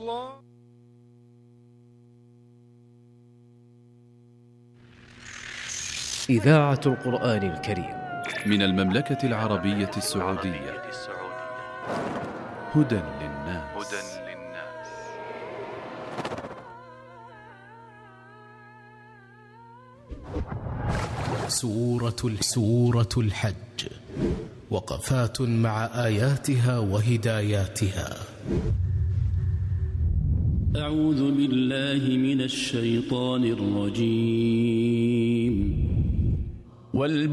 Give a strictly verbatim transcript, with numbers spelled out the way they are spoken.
الله. إذاعة القرآن الكريم من المملكة العربية السعودية. هدى للناس. سورة سورة الحج، وقفات مع آياتها وهداياتها. أعوذ بالله من الشيطان الرجيم.